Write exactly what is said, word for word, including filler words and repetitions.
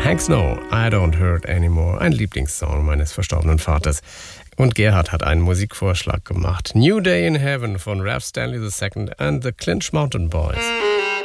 Hank Snow, I Don't Hurt Anymore, ein Lieblingssong meines verstorbenen Vaters. Und Gerhard hat einen Musikvorschlag gemacht. New Day in Heaven von Ralph Stanley the Second and the Clinch Mountain Boys.